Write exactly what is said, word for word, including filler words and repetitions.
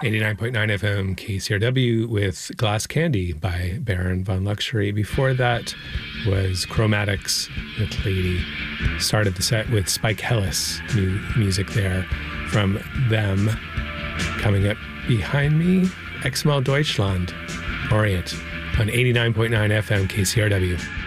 eighty-nine point nine F M K C R W with Glass Candy by Baron Von Luxury. Before that was Chromatics with Lady. Started the set with Spike Hellis, new music there from them. Coming up behind me, X M L Deutschland, Orient on eighty-nine point nine F M K C R W.